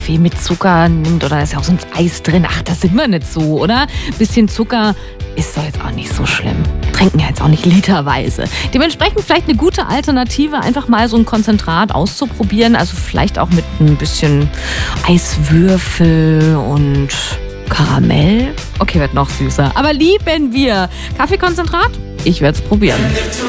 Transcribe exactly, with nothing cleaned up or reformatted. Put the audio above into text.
Kaffee mit Zucker nimmt oder ist ja auch so ein Eis drin. Ach, das sind wir nicht so, oder? Bisschen Zucker ist doch jetzt auch nicht so schlimm. Trinken ja jetzt auch nicht literweise. Dementsprechend vielleicht eine gute Alternative, einfach mal so ein Konzentrat auszuprobieren. Also vielleicht auch mit ein bisschen Eiswürfel und Karamell. Okay, wird noch süßer. Aber lieben wir Kaffeekonzentrat? Ich werde es probieren.